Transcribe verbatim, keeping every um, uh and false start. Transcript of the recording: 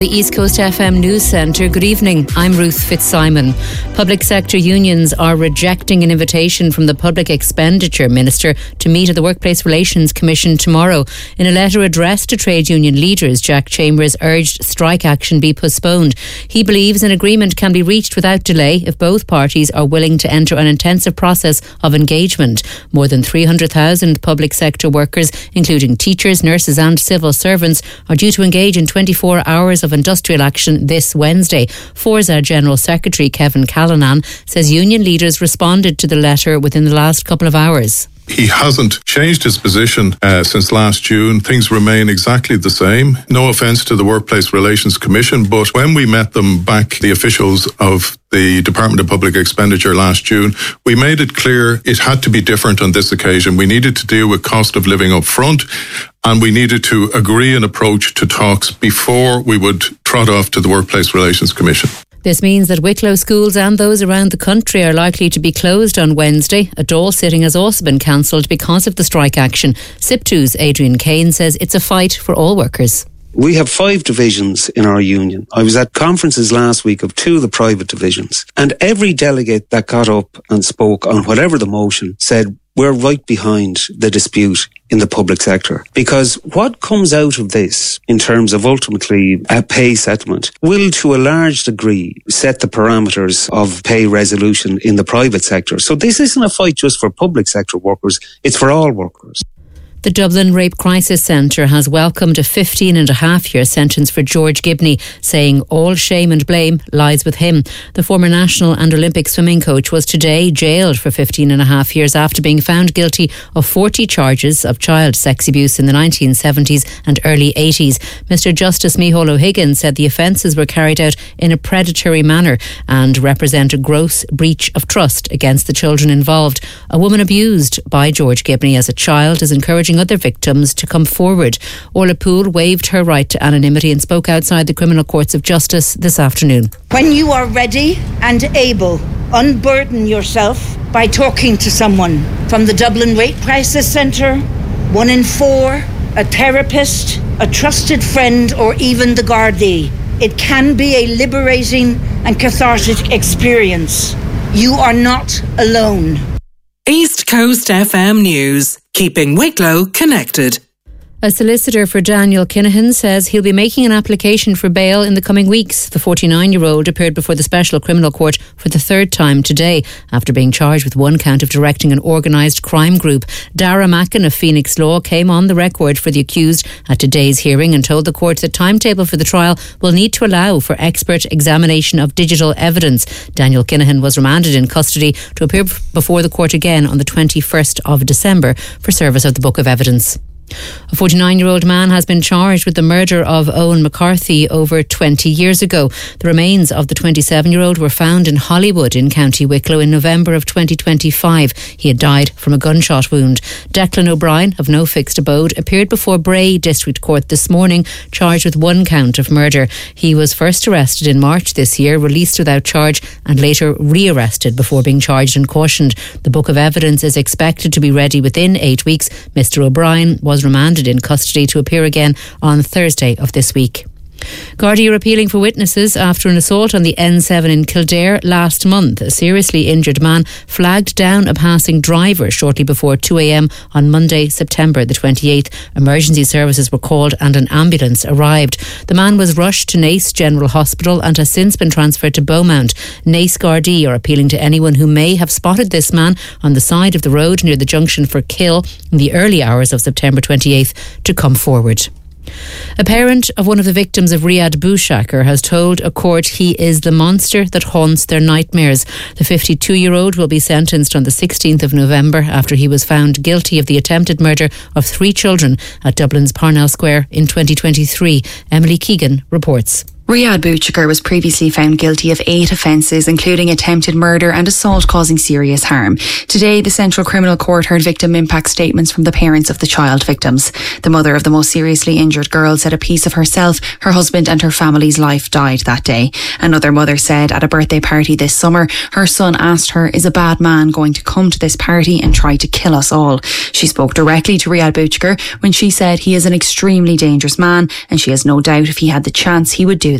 The East Coast F M News Centre. Good evening. I'm Ruth Fitzsimon. Public sector unions are rejecting an invitation from the Public Expenditure Minister to meet at the Workplace Relations Commission tomorrow. In a letter addressed to trade union leaders, Jack Chambers urged strike action be postponed. He believes an agreement can be reached without delay if both parties are willing to enter an intensive process of engagement. More than three hundred thousand public sector workers, including teachers, nurses and civil servants, are due to engage in twenty-four hours of industrial action this Wednesday. Forza General Secretary Kevin Callanan says union leaders responded to the letter within the last couple of hours. He hasn't changed his position uh, since last June. Things remain exactly the same. No offence to the Workplace Relations Commission, but when we met them back, the officials of the Department of Public Expenditure last June, we made it clear it had to be different on this occasion. We needed to deal with cost of living up front, and we needed to agree an approach to talks before we would trot off to the Workplace Relations Commission. This means that Wicklow schools and those around the country are likely to be closed on Wednesday. A Dáil sitting has also been cancelled because of the strike action. SIPTU's Adrian Kane says it's a fight for all workers. We have five divisions in our union. I was at conferences last week of two of the private divisions, and every delegate that got up and spoke on whatever the motion said, we're right behind the dispute in the public sector. Because what comes out of this in terms of ultimately a pay settlement will to a large degree set the parameters of pay resolution in the private sector. So this isn't a fight just for public sector workers, it's for all workers. The Dublin Rape Crisis Centre has welcomed a fifteen and a half year sentence for George Gibney, saying all shame and blame lies with him. The former national and Olympic swimming coach was today jailed for fifteen and a half years after being found guilty of forty charges of child sex abuse in the nineteen seventies and early eighties. Mister Justice Micheál O'Higgins said the offences were carried out in a predatory manner and represent a gross breach of trust against the children involved. A woman abused by George Gibney as a child is encouraging other victims to come forward. Orla Poole waived her right to anonymity and spoke outside the Criminal Courts of Justice this afternoon. When you are ready and able, unburden yourself by talking to someone from the Dublin Rape Crisis Centre, one in four, a therapist, a trusted friend, or even the Gardaí. It can be a liberating and cathartic experience. You are not alone. East Coast F M News, keeping Wicklow connected. A solicitor for Daniel Kinahan says he'll be making an application for bail in the coming weeks. The forty-nine-year-old appeared before the Special Criminal Court for the third time today after being charged with one count of directing an organised crime group. Dara Mackin of Phoenix Law came on the record for the accused at today's hearing and told the court the timetable for the trial will need to allow for expert examination of digital evidence. Daniel Kinahan was remanded in custody to appear before the court again on the twenty-first of December for service of the Book of Evidence. A forty-nine-year-old man has been charged with the murder of Owen McCarthy over twenty years ago. The remains of the twenty-seven-year-old were found in Hollywood in County Wicklow in November of twenty twenty-five. He had died from a gunshot wound. Declan O'Brien of No Fixed Abode appeared before Bray District Court this morning, charged with one count of murder. He was first arrested in March this year, released without charge and later re-arrested before being charged and cautioned. The Book of Evidence is expected to be ready within eight weeks. Mister O'Brien was remanded in custody to appear again on Thursday of this week. Gardaí are appealing for witnesses after an assault on the N seven in Kildare last month. A seriously injured man flagged down a passing driver shortly before two a.m. on Monday, September the twenty-eighth. Emergency services were called and an ambulance arrived. The man was rushed to Naas General Hospital and has since been transferred to Beaumont. Naas Gardaí are appealing to anyone who may have spotted this man on the side of the road near the junction for Kill in the early hours of September twenty-eighth to come forward. A parent of one of the victims of Riyad Boushakar has told a court he is the monster that haunts their nightmares. The fifty-two-year-old will be sentenced on the sixteenth of November after he was found guilty of the attempted murder of three children at Dublin's Parnell Square in twenty twenty-three. Emily Keegan reports. Riyad Bouchikar was previously found guilty of eight offences, including attempted murder and assault causing serious harm. Today, the Central Criminal Court heard victim impact statements from the parents of the child victims. The mother of the most seriously injured girl said a piece of herself, her husband and her family's life died that day. Another mother said at a birthday party this summer, her son asked her, "Is a bad man going to come to this party and try to kill us all?" She spoke directly to Riyad Bouchikar when she said he is an extremely dangerous man and she has no doubt if he had the chance he would do